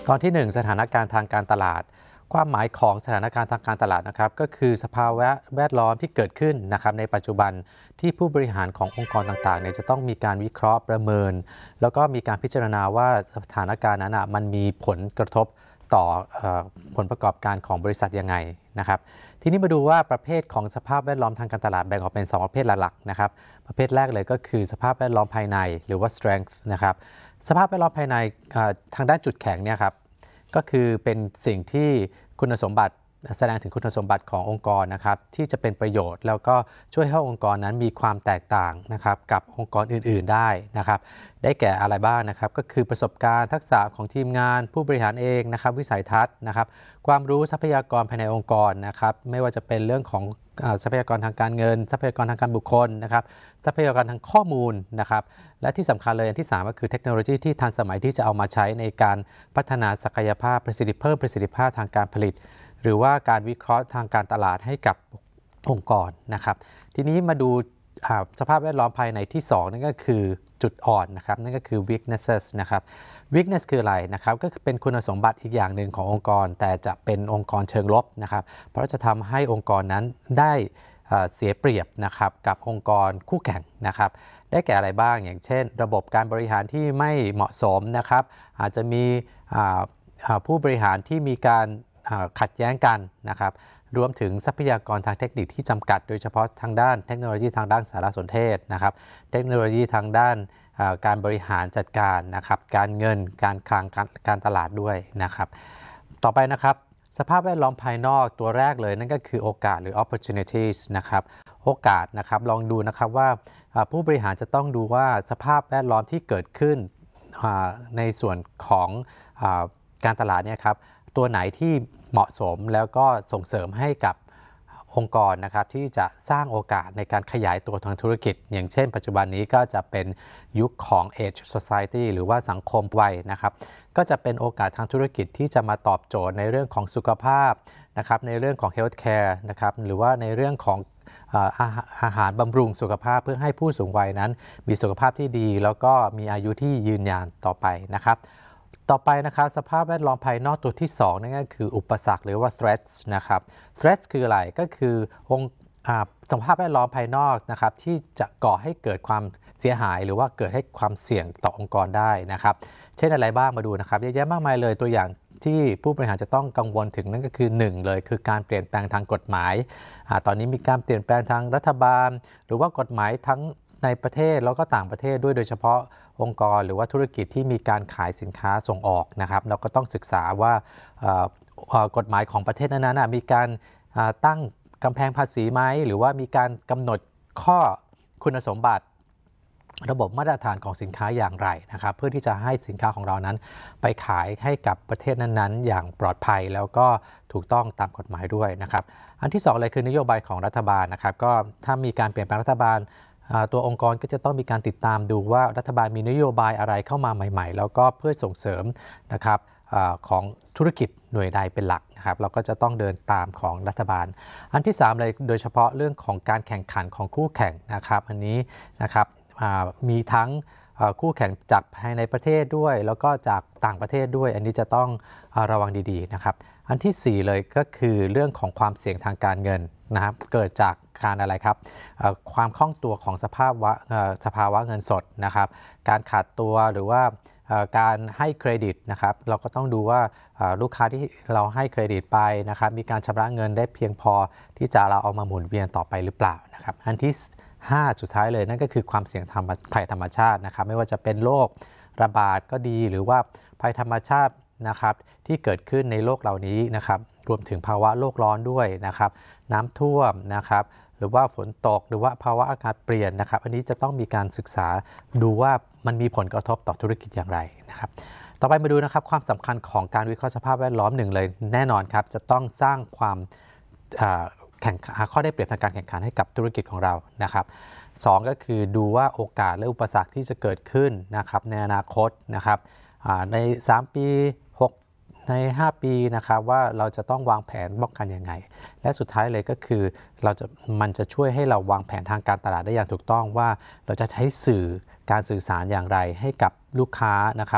ตอนที่1สถานการณ์ทางการตลาดความหมายของสถานการณ์ทางการตลาดนะครับก็คือสภาวะแวดล้อมที่เกิดขึ้นนะครับในปัจจุบันที่ผู้บริหารขององค์กรต่างๆเนี่ยจะต้องมีการวิเคราะห์ประเมินแล้วก็มีการพิจารณาว่าสถานการณ์นั้นมันมีผลกระทบต่อผลประกอบการของบริษัทยังไงนะครับทีนี้มาดูว่าประเภทของสภาพแวดล้อมทางการตลาดแบ่งออกเป็น2ประเภทหลักๆนะครับประเภทแรกเลยก็คือสภาพแวดล้อมภายในหรือว่า strength นะครับสภาพแวดล้อมภายในทางด้านจุดแข็งเนี่ยครับก็คือเป็นสิ่งที่คุณสมบัติแสดงถึงคุณสมบัติขององค์กรนะครับที่จะเป็นประโยชน์แล้วก็ช่วยให้องค์กรนั้นมีความแตกต่างนะครับกับองค์กรอื่นๆได้นะครับได้แก่อะไรบ้างนะครับก็คือประสบการณ์ทักษะของทีมงานผู้บริหารเองนะครับวิสัยทัศน์นะครับความรู้ทรัพยากรภายในองค์กรนะครับไม่ว่าจะเป็นเรื่องของทรัพยากรทางการเงินทรัพยากรทางการบุคคลนะครับทรัพยากรทางข้อมูลนะครับและที่สำคัญเลยอันที่3ก็คือเทคโนโลยีที่ทันสมัยที่จะเอามาใช้ในการพัฒนาศักยภาพเพิ่มประสิทธิภาพทางการผลิตหรือว่าการวิเคราะห์ทางการตลาดให้กับองค์กรนะครับทีนี้มาดูสภาพแวดล้อมภายในที่2นั่นก็คือจุดอ่อนนะครับนั่นก็คือ weaknesses นะครับ weakness คืออะไรนะครับก็คือเป็นคุณสมบัติอีกอย่างหนึ่งขององค์กรแต่จะเป็นองค์กรเชิงลบนะครับเพราะจะทำให้องค์กรนั้นได้เสียเปรียบนะครับกับองค์กรคู่แข่งนะครับได้แก่อะไรบ้างอย่างเช่นระบบการบริหารที่ไม่เหมาะสมนะครับอาจจะมีผู้บริหารที่มีการขัดแย้งกันนะครับรวมถึงทรัพยากรทางเทคนิคที่จำกัดโดยเฉพาะทางด้านเทคโนโลยีทางด้านสารสนเทศนะครับเทคโนโลยีทางด้านการบริหารจัดการนะครับการเงินการคลังการตลาดด้วยนะครับต่อไปนะครับสภาพแวดล้อมภายนอกตัวแรกเลยนั่นก็คือโอกาสหรือ opportunities นะครับโอกาสนะครับลองดูนะครับว่าผู้บริหารจะต้องดูว่าสภาพแวดล้อมที่เกิดขึ้นในส่วนของการตลาดเนี่ยครับตัวไหนที่เหมาะสมแล้วก็ส่งเสริมให้กับองค์กรนะครับที่จะสร้างโอกาสในการขยายตัวทางธุรกิจอย่างเช่นปัจจุบันนี้ก็จะเป็นยุคของ Age Society หรือว่าสังคมวัยนะครับก็จะเป็นโอกาสทางธุรกิจที่จะมาตอบโจทย์ในเรื่องของสุขภาพนะครับในเรื่องของ Healthcare นะครับหรือว่าในเรื่องของอาหารบำรุงสุขภาพเพื่อให้ผู้สูงวัยนั้นมีสุขภาพที่ดีแล้วก็มีอายุที่ยืนยานต่อไปนะครับต่อไปนะครับสภาพแวดล้อมภายนอกตัวที่2นั่นก็คืออุปสรรคหรือว่า threats นะครับ threats คืออะไรก็คือสภาพแวดล้อมภายนอกนะครับที่จะก่อให้เกิดความเสียหายหรือว่าเกิดให้ความเสี่ยงต่อองค์กรได้นะครับเช่นอะไรบ้างมาดูนะครับเยอะแยะมากมายเลยตัวอย่างที่ผู้บริหารจะต้องกังวลถึงนั่นก็คือ1เลยคือการเปลี่ยนแปลงทางกฎหมายตอนนี้มีการเปลี่ยนแปลงทางรัฐบาลหรือว่ากฎหมายทั้งในประเทศแล้วก็ต่างประเทศด้วยโดยเฉพาะองค์กรหรือว่าธุรกิจที่มีการขายสินค้าส่งออกนะครับเราก็ต้องศึกษาว่ากฎหมายของประเทศนั้นๆมีการตั้งกำแพงภาษีไหมหรือว่ามีการกำหนดข้อคุณสมบัติระบบมาตรฐานของสินค้าอย่างไรนะครับเพื่อที่จะให้สินค้าของเรานั้นไปขายให้กับประเทศนั้นๆอย่างปลอดภัยแล้วก็ถูกต้องตามกฎหมายด้วยนะครับอันที่2เลยคือนโยบายของรัฐบาลนะครับก็ถ้ามีการเปลี่ยนแปลงรัฐบาลตัวองค์กรก็จะต้องมีการติดตามดูว่ารัฐบาลมีนโยบายอะไรเข้ามาใหม่ๆแล้วก็เพื่อส่งเสริมนะครับของธุรกิจหน่วยใดเป็นหลักนะครับเราก็จะต้องเดินตามของรัฐบาลอันที่3เลยโดยเฉพาะเรื่องของการแข่งขันของคู่แข่งนะครับอันนี้นะครับมีทั้งคู่แข่งจากภายในประเทศด้วยแล้วก็จากต่างประเทศด้วยอันนี้จะต้องระวังดีๆนะครับอันที่4เลยก็คือเรื่องของความเสี่ยงทางการเงินนะครับเกิดจากการอะไรครับความคล่องตัวของสภาวะเงินสดนะครับการขาดตัวหรือว่าการให้เครดิตนะครับเราก็ต้องดูว่าลูกค้าที่เราให้เครดิตไปนะครับมีการชำระเงินได้เพียงพอที่จะเราเอามาหมุนเวียนต่อไปหรือเปล่านะครับอันที่5สุดท้ายเลยนั่นก็คือความเสี่ยงภัยธรรมชาตินะครับไม่ว่าจะเป็นโรคระบาดก็ดีหรือว่าภัยธรรมชาตินะครับที่เกิดขึ้นในโลกเหล่านี้นะครับรวมถึงภาวะโลกร้อนด้วยนะครับน้ำท่วมนะครับหรือว่าฝนตกหรือว่าภาวะอากาศเปลี่ยนนะครับอันนี้จะต้องมีการศึกษาดูว่ามันมีผลกระทบต่อธุรกิจอย่างไรนะครับต่อไปมาดูนะครับความสำคัญของการวิเคราะห์สภาพแวดล้อม1เลยแน่นอนครับจะต้องสร้างความข้อได้เปรียบทางการแข่งขันให้กับธุรกิจของเรานะครับ2ก็คือดูว่าโอกาสและอุปสรรคที่จะเกิดขึ้นนะครับในอนาคตนะครับใน3ปี6ใน5ปีนะครับว่าเราจะต้องวางแผนป้องกันยังไงและสุดท้ายเลยก็คือมันจะช่วยให้เราวางแผนทางการตลาดได้อย่างถูกต้องว่าเราจะใช้การสื่อสารอย่างไรให้กับลูกค้านะครับ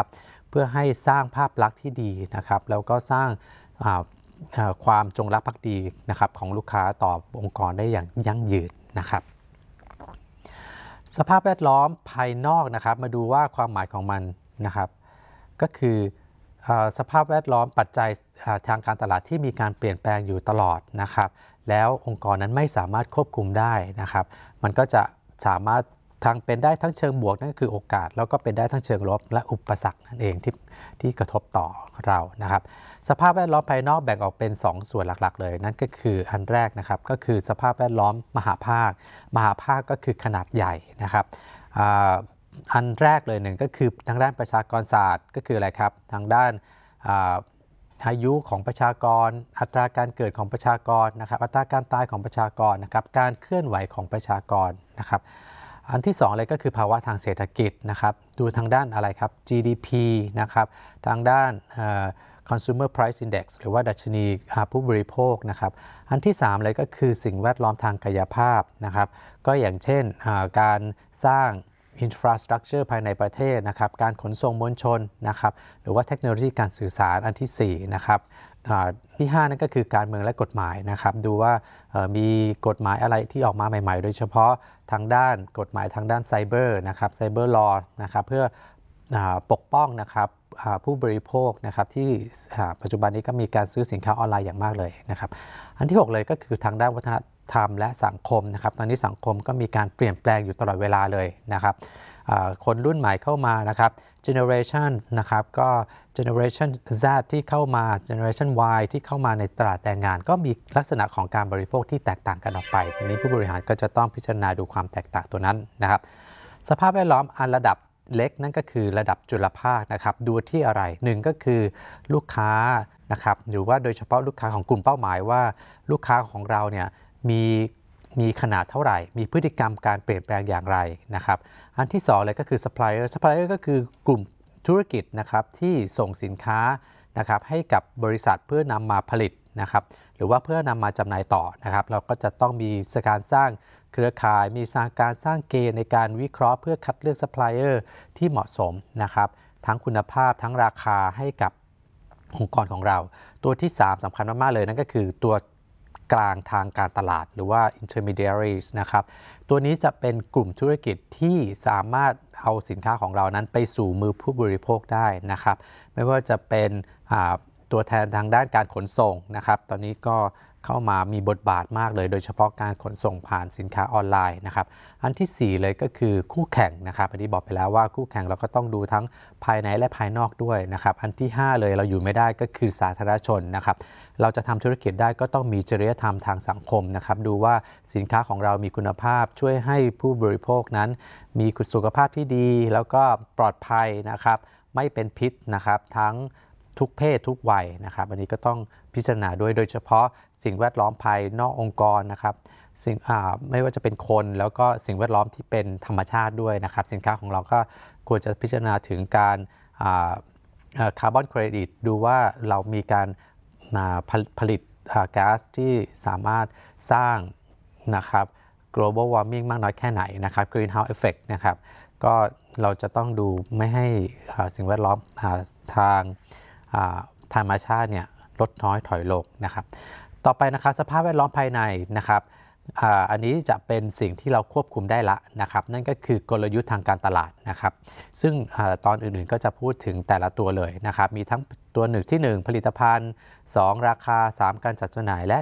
เพื่อให้สร้างภาพลักษณ์ที่ดีนะครับแล้วก็สร้างความจงรักภักดีนะครับของลูกค้าต่อองค์กรได้อย่างยั่งยืนนะครับสภาพแวดล้อมภายนอกนะครับมาดูว่าความหมายของมันนะครับก็คือสภาพแวดล้อมปัจจัยทางการตลาดที่มีการเปลี่ยนแปลงอยู่ตลอดนะครับแล้วองค์กรนั้นไม่สามารถควบคุมได้นะครับมันก็จะสามารถเป็นได้ทั้งเชิงบวกนั่นก็คือโอกาสแล้วก็เป็นได้ทั้งเชิงลบและอุปสรรคนั่นเองที่กระทบต่อเรานะครับสภาพแวดล้อมภายนอกแบ่งออกเป็น2ส่วนหลักๆเลยนั่นก็คืออันแรกนะครับก็คือสภาพแวดล้อมมหาภาคก็คือขนาดใหญ่นะครับอันแรกเลยหนึ่งก็คือทางด้านประชากรศาสตร์ก็คืออะไรครับทางด้านอายุของประชากรอัตราการเกิดของประชากรนะครับอัตราการตายของประชากรนะครับการเคลื่อนไหวของประชากรนะครับอันที่2เลยก็คือภาวะทางเศรษฐกิจนะครับดูทางด้านอะไรครับ GDP นะครับทางด้านConsumer Price Index หรือว่าดัชนีผู้บริโภคนะครับอันที่3เลยก็คือสิ่งแวดล้อมทางกายภาพนะครับก็อย่างเช่นการสร้างinfrastructure ภายในประเทศนะครับการขนส่งมวลชนนะครับหรือว่าเทคโนโลยีการสื่อสารอันที่4นะครับที่5นั่นก็คือการเมืองและกฎหมายนะครับดูว่ามีกฎหมายอะไรที่ออกมาใหม่ๆโดยเฉพาะทางด้านกฎหมายทางด้านไซเบอร์นะครับไซเบอร์ลอนะครับเพื่อปกป้องนะครับผู้บริโภคนะครับที่ปัจจุบันนี้ก็มีการซื้อสินค้าออนไลน์อย่างมากเลยนะครับอันที่6เลยก็คือทางด้านวัฒนธรรมและสังคมนะครับตอนนี้สังคมก็มีการเปลี่ยนแปลงอยู่ตลอดเวลาเลยนะครับคนรุ่นใหม่เข้ามานะครับ generation นะครับก็ generation Z ที่เข้ามา generation Y ที่เข้ามาในตลาดแรงงานก็มีลักษณะของการบริโภคที่แตกต่างกันออกไปทีนี้ผู้บริหารก็จะต้องพิจารณาดูความแตกต่างตัวนั้นนะครับสภาพแวดล้อมอันระดับเล็กนั่นก็คือระดับจุลภาคนะครับดูที่อะไร1ก็คือลูกค้านะครับหรือว่าโดยเฉพาะลูกค้าของกลุ่มเป้าหมายว่าลูกค้าของเราเนี่ยมีขนาดเท่าไหร่มีพฤติกรรมการเปลี่ยนแปลงอย่างไรนะครับอันที่2เลยก็คือ supplier ก็คือกลุ่มธุรกิจนะครับที่ส่งสินค้านะครับให้กับบริษัทเพื่อนำมาผลิตนะครับหรือว่าเพื่อนำมาจำหน่ายต่อนะครับเราก็จะต้องมีการสร้างเครือข่ายมีการสร้างเกณฑ์ในการวิเคราะห์เพื่อคัดเลือกซัพพลายเออร์ที่เหมาะสมนะครับทั้งคุณภาพทั้งราคาให้กับองค์กรของเราตัวที่3สำคัญมากๆเลยนั่นก็คือตัวกลางทางการตลาดหรือว่า intermediaries นะครับตัวนี้จะเป็นกลุ่มธุรกิจที่สามารถเอาสินค้าของเรานั้นไปสู่มือผู้บริโภคได้นะครับไม่ว่าจะเป็นตัวแทนทางด้านการขนส่งนะครับตอนนี้ก็เข้ามามีบทบาทมากเลยโดยเฉพาะการขนส่งผ่านสินค้าออนไลน์นะครับอันที่4เลยก็คือคู่แข่งนะครับอันนี้บอกไปแล้วว่าคู่แข่งเราก็ต้องดูทั้งภายในและภายนอกด้วยนะครับอันที่5เลยเราอยู่ไม่ได้ก็คือสาธารณชนนะครับเราจะทำธุรกิจได้ก็ต้องมีจริยธรรมทางสังคมนะครับดูว่าสินค้าของเรามีคุณภาพช่วยให้ผู้บริโภคนั้นมีสุขภาพที่ดีแล้วก็ปลอดภัยนะครับไม่เป็นพิษนะครับทั้งทุกเพศทุกวัยนะครับอันนี้ก็ต้องพิจารณาด้วยโดยเฉพาะสิ่งแวดล้อมภายนอกองค์กรนะครับไม่ว่าจะเป็นคนแล้วก็สิ่งแวดล้อมที่เป็นธรรมชาติด้วยนะครับสินค้าของเราก็ควรจะพิจารณาถึงการคาร์บอนเครดิตดูว่าเรามีการผลิตก๊าซที่สามารถสร้างนะครับ global warming มากน้อยแค่ไหนนะครับ greenhouse effect นะครับก็เราจะต้องดูไม่ให้สิ่งแวดล้อมทางธรรมชาติเนี่ยลดน้อยถอยลงนะครับต่อไปนะครับสภาพแวดล้อมภายในนะครับอันนี้จะเป็นสิ่งที่เราควบคุมได้ละนะครับนั่นก็คือกลยุทธ์ทางการตลาดนะครับซึ่งตอนอื่นๆก็จะพูดถึงแต่ละตัวเลยนะครับมีทั้งตัวที่1ผลิตภัณฑ์2ราคา3การจัดจำหน่ายและ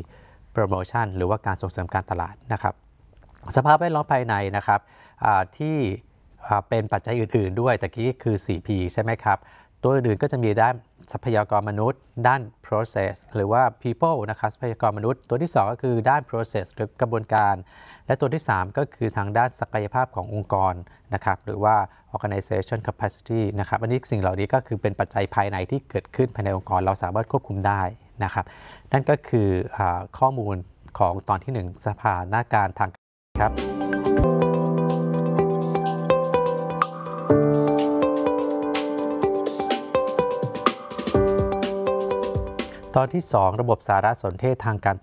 4โปรโมชั่นหรือว่าการส่งเสริมการตลาดนะครับสภาพแวดล้อมภายในนะครับที่เป็นปัจจัยอื่นๆด้วยแต่กี้คือ 4P ใช่ไหมครับตัวอื่นๆก็จะมีด้านทรัพยากรมนุษย์ด้าน process หรือว่า people นะครับทรัพยากรมนุษย์ตัวที่2ก็คือด้าน process หรือกระบวนการและตัวที่3ก็คือทางด้านศักยภาพขององค์กรนะครับหรือว่า organization capacity นะครับอันนี้สิ่งเหล่านี้ก็คือเป็นปัจจัยภายในที่เกิดขึ้นภายในองค์กรเราสามารถควบคุมได้นะครับนั่นก็คือข้อมูลของตอนที่1สถานการณ์ทางครับตอนที่2ระบบสารสนเทศทางการตลาด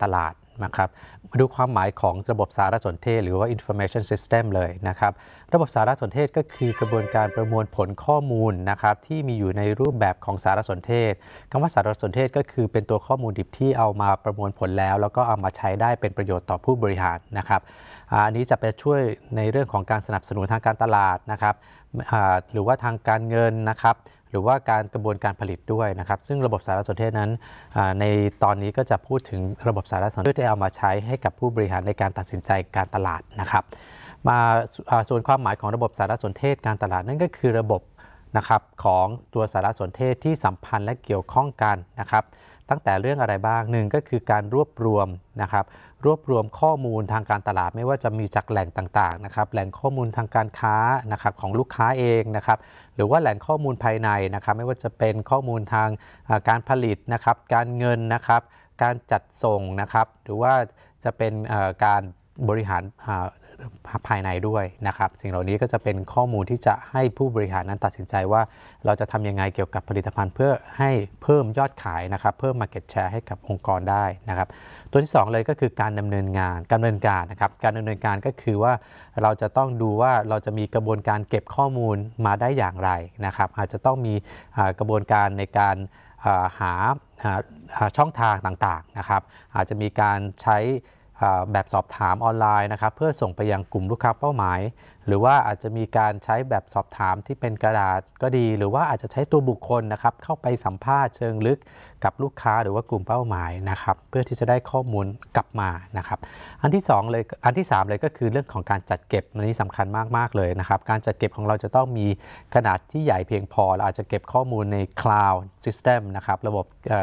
นะครับมาดูความหมายของระบบสารสนเทศหรือว่า information system เลยนะครับระบบสารสนเทศก็คือกระบวนการประมวลผลข้อมูลนะครับที่มีอยู่ในรูปแบบของสารสนเทศคำว่าสารสนเทศก็คือเป็นตัวข้อมูลดิบที่เอามาประมวลผลแล้วก็เอามาใช้ได้เป็นประโยชน์ต่อผู้บริหารนะครับอันนี้จะไปช่วยในเรื่องของการสนับสนุนทางการตลาดนะครับหรือว่าทางการเงินนะครับหรือว่าการกระบวนการผลิตด้วยนะครับซึ่งระบบสารสนเทศนั้นในตอนนี้ก็จะพูดถึงระบบสารสนเทศที่เอามาใช้ให้กับผู้บริหารในการตัดสินใจการตลาดนะครับมาส่วนความหมายของระบบสารสนเทศการตลาดนั่นก็คือระบบนะครับของตัวสารสนเทศที่สัมพันธ์และเกี่ยวข้องกันนะครับตั้งแต่เรื่องอะไรบ้างหนึ่งก็คือการรวบรวมนะครับรวบรวมข้อมูลทางการตลาดไม่ว่าจะมีจากแหล่งต่างๆนะครับแหล่งข้อมูลทางการค้านะครับของลูกค้าเองนะครับหรือว่าแหล่งข้อมูลภายในนะครับไม่ว่าจะเป็นข้อมูลทางการผลิตนะครับการเงินนะครับการจัดส่งนะครับหรือว่าจะเป็นการบริหารภายในด้วยนะครับสิ่งเหล่านี้ก็จะเป็นข้อมูลที่จะให้ผู้บริหารนั้นตัดสินใจว่าเราจะทำยังไงเกี่ยวกับผลิตภัณฑ์เพื่อให้เพิ่มยอดขายนะครับเพิ่ม market share ให้กับองค์กรได้นะครับตัวที่2เลยก็คือการดำเนินการนะครับการดำเนินการก็คือว่าเราจะต้องดูว่าเราจะมีกระบวนการเก็บข้อมูลมาได้อย่างไรนะครับอาจจะต้องมีกระบวนการในการหาช่องทางต่างๆนะครับอาจจะมีการใช้แบบสอบถามออนไลน์นะครับเพื่อส่งไปยังกลุ่มลูกค้าเป้าหมายหรือว่าอาจจะมีการใช้แบบสอบถามที่เป็นกระดาษก็ดีหรือว่าอาจจะใช้ตัวบุคคลนะครับเข้าไปสัมภาษณ์เชิงลึกกับลูกค้าหรือว่ากลุ่มเป้าหมายนะครับเพื่อที่จะได้ข้อมูลกลับมานะครับอันที่3เลยก็คือเรื่องของการจัดเก็บอันนี้สำคัญมากๆเลยนะครับการจัดเก็บของเราจะต้องมีขนาดที่ใหญ่เพียงพอเราอาจจะเก็บข้อมูลใน Cloud System นะครับระบบ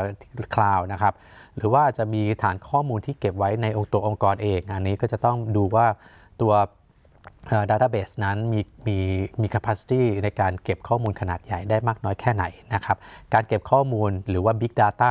Cloud นะครับหรือว่าจะมีฐานข้อมูลที่เก็บไว้ในตัวองค์กรเองอันนี้ก็จะต้องดูว่าตัวdatabase นั้นมี capacity ในการเก็บข้อมูลขนาดใหญ่ได้มากน้อยแค่ไหนนะครับการเก็บข้อมูลหรือว่า big data